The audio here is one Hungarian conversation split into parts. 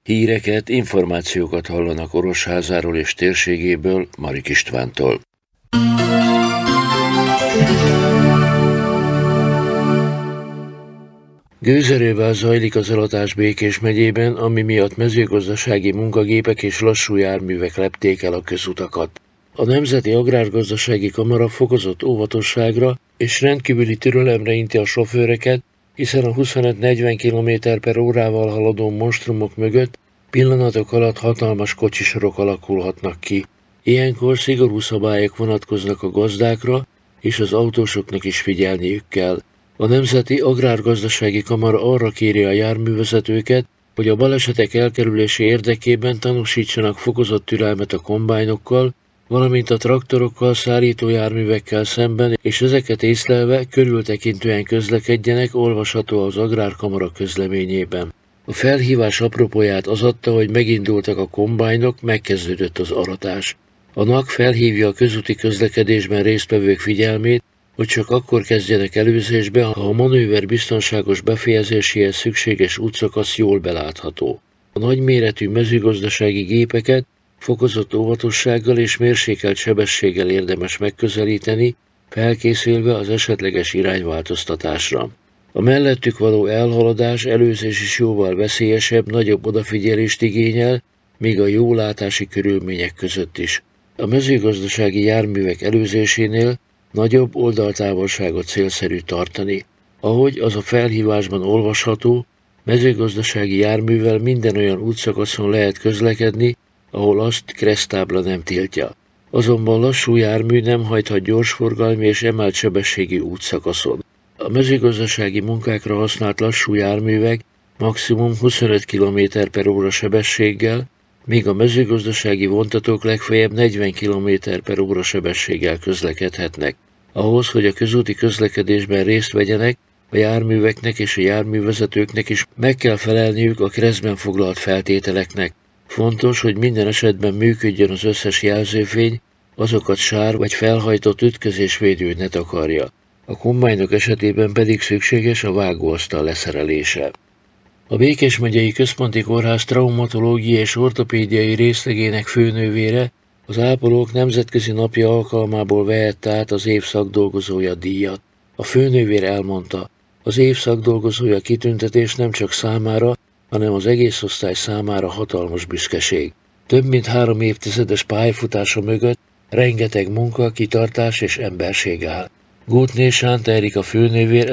Híreket, információkat hallanak Orosházáról és térségéből Marik Istvántól. Gőzerővel zajlik az eladás Békés megyében, ami miatt mezőgazdasági munkagépek és lassú járművek lepték el a közutakat. A Nemzeti Agrárgazdasági Kamara fokozott óvatosságra és rendkívüli türelemre inti a sofőreket, hiszen a 25-40 km/órával haladó monstrumok mögött pillanatok alatt hatalmas kocsisorok alakulhatnak ki. Ilyenkor szigorú szabályok vonatkoznak a gazdákra, és az autósoknak is figyelniük kell. A Nemzeti Agrárgazdasági Kamara arra kéri a járművezetőket, hogy a balesetek elkerülése érdekében tanúsítsanak fokozott türelmet a kombájnokkal, valamint a traktorokkal, szállítójárművekkel szemben, és ezeket észlelve körültekintően közlekedjenek, olvasható az Agrárkamara közleményében. A felhívás apropóját az adta, hogy megindultak a kombájnok, megkezdődött az aratás. A NAK felhívja a közúti közlekedésben résztvevők figyelmét, hogy csak akkor kezdjenek előzésbe, ha a manőver biztonságos befejezéséhez szükséges útszakasz jól belátható. A nagyméretű mezőgazdasági gépeket fokozott óvatossággal és mérsékelt sebességgel érdemes megközelíteni, felkészülve az esetleges irányváltoztatásra. A mellettük való elhaladás, előzés is jóval veszélyesebb, nagyobb odafigyelést igényel, még a jó látási körülmények között is. A mezőgazdasági járművek előzésénél nagyobb oldaltávolságot célszerű tartani. Ahogy az a felhívásban olvasható, mezőgazdasági járművel minden olyan útszakaszon lehet közlekedni, ahol azt kereszttábla nem tiltja. Azonban lassú jármű nem hajthat gyorsforgalmi és emelt sebességű útszakaszon. A mezőgazdasági munkákra használt lassú járművek maximum 25 km/h sebességgel, míg a mezőgazdasági vontatók legfeljebb 40 km/h sebességgel közlekedhetnek. Ahhoz, hogy a közúti közlekedésben részt vegyenek, a járműveknek és a járművezetőknek is meg kell felelniük a keresztben foglalt feltételeknek. Fontos, hogy minden esetben működjön az összes jelzőfény, azokat sár vagy felhajtott ütközésvédő ne takarja. A kombájnok esetében pedig szükséges a vágóasztal leszerelése. A Békés megyei Központi Kórház traumatológiai és ortopédiai részlegének főnővére az ápolók nemzetközi napja alkalmából vehette át az év szakdolgozója díjat. A főnővér elmondta, az év szakdolgozója kitüntetés nem csak számára, hanem az egész osztály számára hatalmas büszkeség. Több mint 3 évtizedes pályafutása mögött rengeteg munka, kitartás és emberség áll. Gótné Sánt Erika főnővér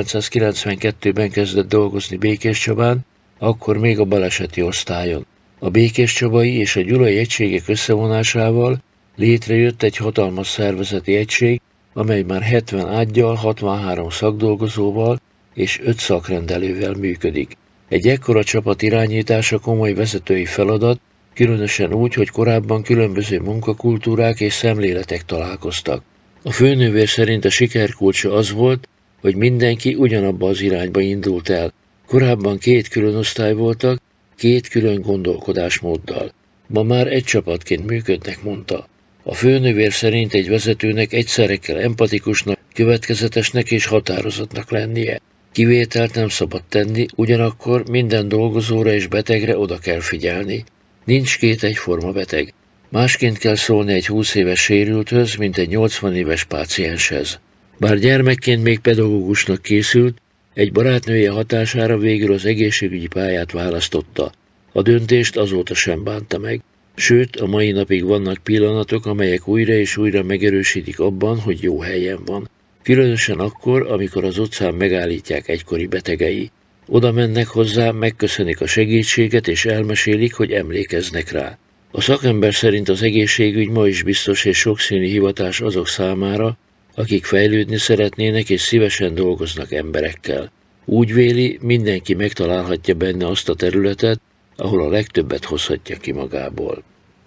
1992-ben kezdett dolgozni Békéscsabán, akkor még a baleseti osztályon. A békéscsabai és a gyulai egységek összevonásával létrejött egy hatalmas szervezeti egység, amely már 70 ággyal, 63 szakdolgozóval és 5 szakrendelővel működik. Egy ekkora csapat irányítása komoly vezetői feladat, különösen úgy, hogy korábban különböző munkakultúrák és szemléletek találkoztak. A főnővér szerint a siker kulcsa az volt, hogy mindenki ugyanabba az irányba indult el. Korábban 2 külön osztály voltak, 2 külön gondolkodásmóddal. Ma már egy csapatként működnek, mondta. A főnővér szerint egy vezetőnek egyszerre kell empatikusnak, következetesnek és határozatnak lennie. Kivételt nem szabad tenni, ugyanakkor minden dolgozóra és betegre oda kell figyelni. Nincs 2 egyforma beteg. Másként kell szólni egy 20 éves sérülthöz, mint egy 80 éves pácienshez. Bár gyermekként még pedagógusnak készült, egy barátnője hatására végül az egészségügyi pályát választotta. A döntést azóta sem bánta meg. Sőt, a mai napig vannak pillanatok, amelyek újra és újra megerősítik abban, hogy jó helyen van. Különösen akkor, amikor az utcán megállítják egykori betegei. Oda mennek hozzá, megköszönik a segítséget és elmesélik, hogy emlékeznek rá. A szakember szerint az egészségügy ma is biztos és sokszínű hivatás azok számára, akik fejlődni szeretnének és szívesen dolgoznak emberekkel. Úgy véli, mindenki megtalálhatja benne azt a területet, ahol a legtöbbet hozhatja ki magából.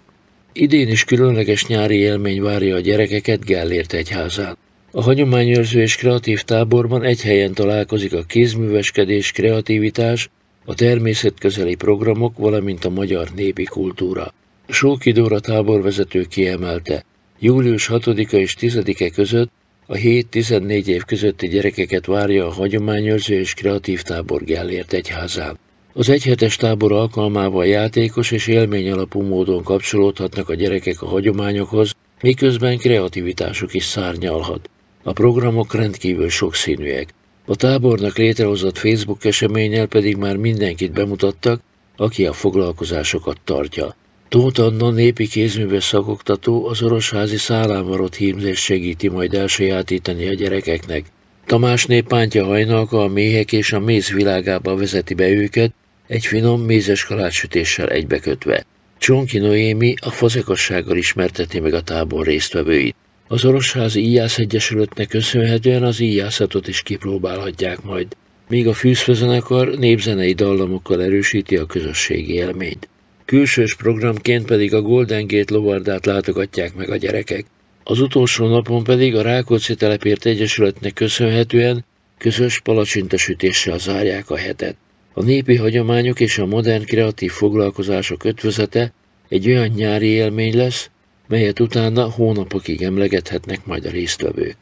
Idén is különleges nyári élmény várja a gyerekeket Gellért egyházán. A hagyományőrző és kreatív táborban egy helyen találkozik a kézműveskedés, kreativitás, a természetközeli programok, valamint a magyar népi kultúra. Sóki Dóra táborvezető kiemelte, július 6-a és 10-e között a 7-14 év közötti gyerekeket várja a hagyományőrző és kreatív tábor Gellért egyházán. Az egyhetes tábor alkalmával játékos és élményalapú módon kapcsolódhatnak a gyerekek a hagyományokhoz, miközben kreativitásuk is szárnyalhat. A programok rendkívül sokszínűek. A tábornak létrehozott Facebook eseménnyel pedig már mindenkit bemutattak, aki a foglalkozásokat tartja. Tóth Anna népi kézműves szakoktató az orosházi szálánvarott hímzést segíti majd elsajátítani a gyerekeknek. Tamásné Pántya Hajnalka a méhek és a méz világába vezeti be őket, egy finom mézes kalácssütéssel egybekötve. Csonki Noémi a fazekassággal ismerteti meg a tábor résztvevőit. Az Orosházi Íjász Egyesületnek köszönhetően az íjászatot is kipróbálhatják majd, míg a fűzfezenekar népzenei dallamokkal erősíti a közösségi élményt. Külsős programként pedig a Golden Gate lovardát látogatják meg a gyerekek. Az utolsó napon pedig a Rákóczi Telepért Egyesületnek köszönhetően közös palacsintasütéssel zárják a hetet. A népi hagyományok és a modern kreatív foglalkozások ötvözete egy olyan nyári élmény lesz, melyet utána hónapokig emlegethetnek majd a résztvevők.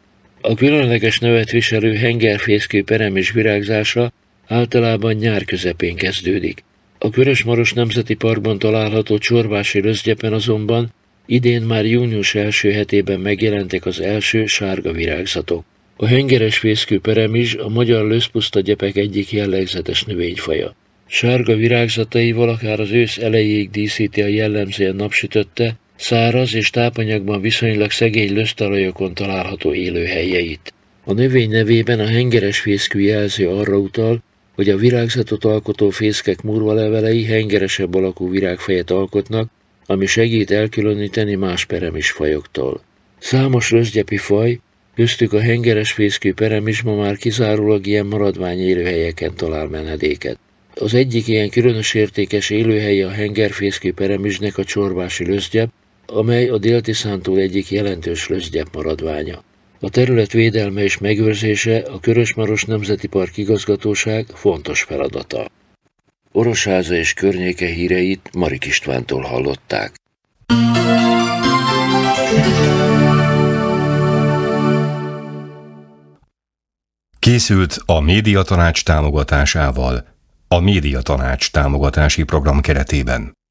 A különleges nevet viselő hengerfészkő peremis virágzása általában nyár közepén kezdődik. A Körösmaros Nemzeti Parkban található csorvási rözgyepen azonban idén már június első hetében megjelentek az első sárga virágzatok. A hengeres fészkő peremis a magyar löszpusztagyepek egyik jellegzetes növényfaja. Sárga virágzataival akár az ősz elejéig díszíti a jellemzően napsütötte, száraz és tápanyagban viszonylag szegény lösztalajokon található élőhelyeit. A növény nevében a hengeres fészkű jelző arra utal, hogy a virágzatot alkotó fészkek murvalevelei hengeresebb alakú virágfejet alkotnak, ami segít elkülöníteni más peremis fajoktól. Számos rözgyepi faj, köztük a hengeres fészkő peremis ma már kizárólag ilyen maradvány élőhelyeken talál menedéket. Az egyik ilyen különös értékes élőhelye a hengerfészkő peremisnek a csorvási löszgyep, amely a Dél-Tiszántúl egyik jelentős löszgyep maradványa. A terület védelme és megőrzése a Körösmaros Nemzeti Park Igazgatóság fontos feladata. Orosháza és környéke híreit Marik Istvántól hallották. Készült a Médiatanács támogatásával, a Médiatanács támogatási program keretében.